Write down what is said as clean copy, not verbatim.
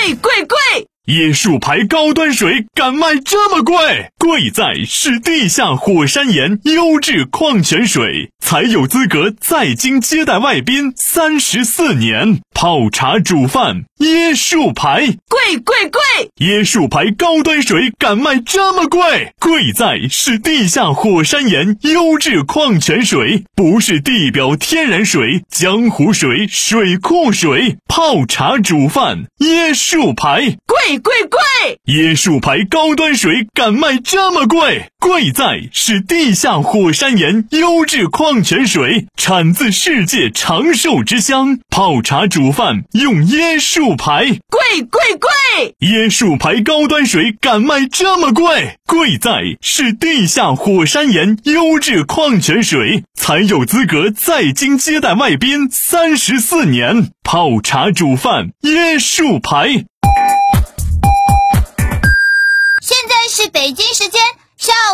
贵！ 椰树牌高端水敢卖这么贵？贵在是地下火山岩优质矿泉水，才有资格在京接待外宾34年。泡茶煮饭，椰树牌， 贵！ 椰树牌高端水敢卖这么贵？贵在是地下火山岩优质矿泉水，不是地表天然水、江湖水、水库水。泡茶煮饭，椰树牌， 贵！ 椰树牌高端水敢卖这么贵？贵在是地下火山岩优质矿泉水，产自世界长寿之乡。泡茶煮饭用椰树牌， 贵！ 椰树牌高端水敢卖这么贵？贵在是地下火山岩优质矿泉水，才有资格在京接待外宾34年。泡茶煮饭，椰树牌。 现在是北京时间下午